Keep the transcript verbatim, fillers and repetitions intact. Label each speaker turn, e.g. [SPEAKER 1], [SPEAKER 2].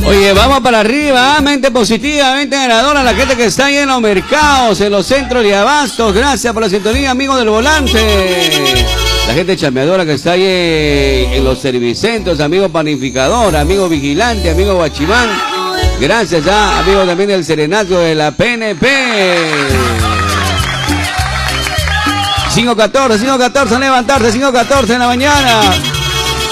[SPEAKER 1] Oye, vamos para arriba, mente positiva, mente ganadora, la gente que está ahí en los mercados, en los centros de abastos. Gracias por la sintonía, amigos del volante. La gente chambeadora que está ahí en los servicentros, amigo panificador, amigo vigilante, amigo guachimán. Gracias ya, amigos también del serenato de la P N P. cinco catorce, cinco catorce, levantarse, cinco catorce en la mañana.